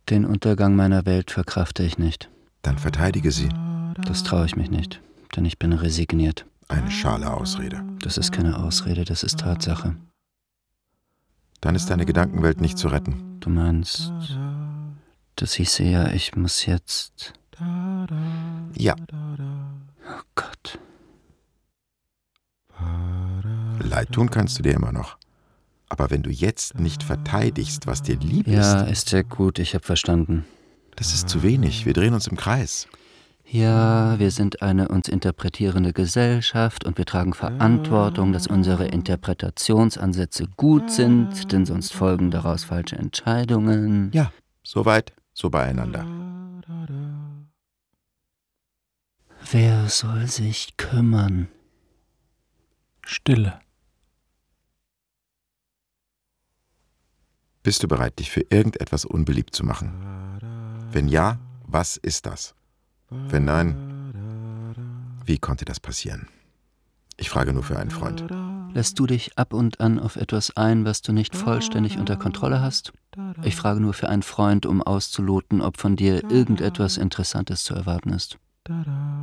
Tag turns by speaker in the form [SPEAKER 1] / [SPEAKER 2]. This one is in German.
[SPEAKER 1] Den Untergang meiner Welt verkrafte ich nicht.
[SPEAKER 2] Dann verteidige sie.
[SPEAKER 1] Das traue ich mich nicht, denn ich bin resigniert.
[SPEAKER 2] Eine schale Ausrede.
[SPEAKER 1] Das ist keine Ausrede, das ist Tatsache.
[SPEAKER 2] Dann ist deine Gedankenwelt nicht zu retten.
[SPEAKER 1] Du meinst, das hieße ja, ich muss jetzt...
[SPEAKER 2] Ja.
[SPEAKER 1] Oh Gott.
[SPEAKER 2] Leid tun kannst du dir immer noch. Aber wenn du jetzt nicht verteidigst, was dir lieb
[SPEAKER 1] Ja,
[SPEAKER 2] ist...
[SPEAKER 1] ist sehr gut, ich habe verstanden.
[SPEAKER 2] Das ist zu wenig, wir drehen uns im Kreis.
[SPEAKER 1] Ja, wir sind eine uns interpretierende Gesellschaft und wir tragen Verantwortung, dass unsere Interpretationsansätze gut sind, denn sonst folgen daraus falsche Entscheidungen.
[SPEAKER 2] Ja, so weit, so beieinander.
[SPEAKER 1] Wer soll sich kümmern?
[SPEAKER 3] Stille.
[SPEAKER 2] Bist du bereit, dich für irgendetwas unbeliebt zu machen? Wenn ja, was ist das? Wenn nein, wie konnte das passieren? Ich frage nur für einen Freund.
[SPEAKER 1] Lässt du dich ab und an auf etwas ein, was du nicht vollständig unter Kontrolle hast? Ich frage nur für einen Freund, um auszuloten, ob von dir irgendetwas Interessantes zu erwarten ist.